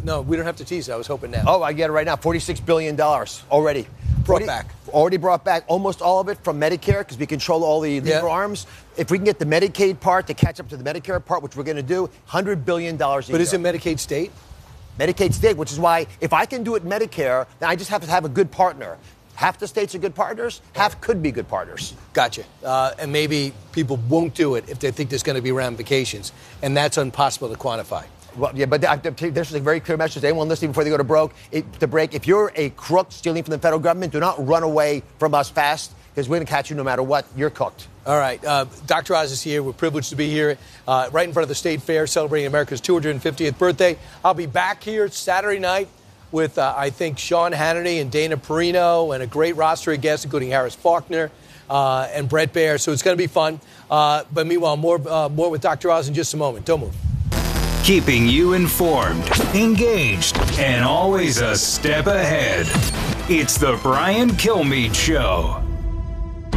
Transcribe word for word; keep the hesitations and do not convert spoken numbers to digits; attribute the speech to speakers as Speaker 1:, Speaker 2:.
Speaker 1: No, we don't have to tease it. I was hoping now.
Speaker 2: Oh, I get it right now. forty-six billion dollars already.
Speaker 1: Brought
Speaker 2: forty,
Speaker 1: back.
Speaker 2: Already brought back almost all of it from Medicare because we control all the legal
Speaker 1: Yeah.
Speaker 2: arms. If we can get the Medicaid part to catch up to the Medicare part, which we're going to do, one hundred billion dollars a
Speaker 1: But
Speaker 2: year.
Speaker 1: isn't Medicaid state?
Speaker 2: Medicaid state, which is why if I can do it Medicare, then I just have to have a good partner. Half the states are good partners, half could be good partners.
Speaker 1: Gotcha. Uh, and maybe people won't do it if they think there's going to be ramifications, and that's impossible to quantify.
Speaker 2: Well, yeah, but there's a very clear message to anyone listening before they go to broke. It, to break, if you're a crook stealing from the federal government, do not run away from us fast because we're going to catch you no matter what. You're cooked.
Speaker 1: All right. Uh, Doctor Oz is here. We're privileged to be here uh, right in front of the State Fair celebrating America's two hundred fiftieth birthday. I'll be back here Saturday night with, uh, I think, Sean Hannity and Dana Perino and a great roster of guests, including Harris Faulkner uh, and Brett Baer. So it's going to be fun. Uh, but meanwhile, more, uh, more with Doctor Oz in just a moment. Don't move.
Speaker 3: Keeping you informed, engaged, and always a step ahead. It's the Brian Kilmeade Show.